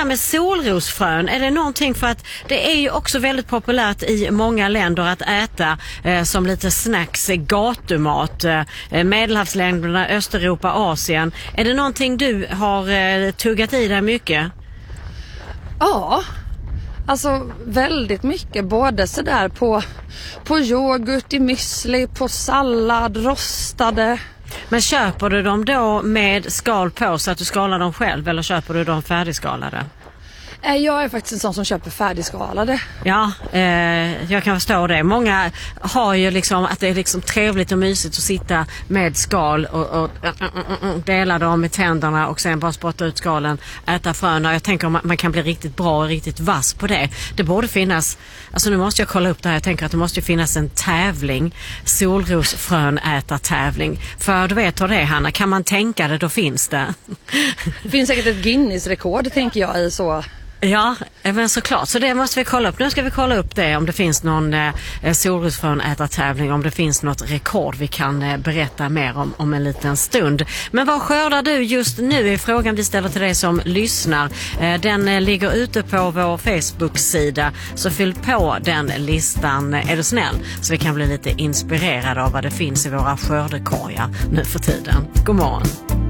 här med solrosfrön, är det någonting, för att det är ju också väldigt populärt i många länder att äta som lite snacks, gatumat, Medelhavsländerna, Östeuropa, Asien. Är det någonting du har tuggat i dig mycket? Ja, alltså väldigt mycket. Både sådär på yoghurt, i müsli, på sallad, rostade. Men köper du dem då med skal på så att du skalar dem själv, eller köper du dem färdigskalade? Jag är faktiskt en sån som köper färdigskalade. Ja, jag kan förstå det. Många har ju liksom att det är liksom trevligt och mysigt att sitta med skal och dela dem med tänderna och sen bara spotta ut skalen, äta fröna. Jag tänker att man kan bli riktigt bra och riktigt vass på det. Det borde finnas, alltså nu måste jag kolla upp det här, jag tänker att det måste finnas en tävling, solrosfrönätartävling. För du vet hur det är, Hanna, kan man tänka det, då finns det. Det finns säkert ett Guinness-rekord, tänker jag, i så. Ja, men såklart. Så det måste vi kolla upp. Nu ska vi kolla upp det, om det finns någon solrosfrönätartävling, om det finns något rekord vi kan berätta mer om en liten stund. Men vad skördar du just nu är frågan vi ställer till dig som lyssnar. Den ligger ute på vår Facebook-sida, så fyll på den listan, är du snäll, så vi kan bli lite inspirerade av vad det finns i våra skördekorgar nu för tiden. God morgon.